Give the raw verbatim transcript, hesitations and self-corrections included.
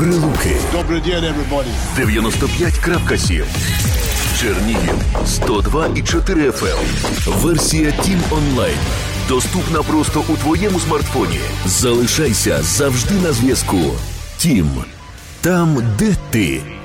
Прилуки. Добрий день, everybody. дев'яносто п'ять крапка сім. Чернігів сто два і чотири еф ем. Версія Тім онлайн. Доступна просто у твоєму смартфоні. Залишайся завжди на зв'язку. Тім. Там, де ти.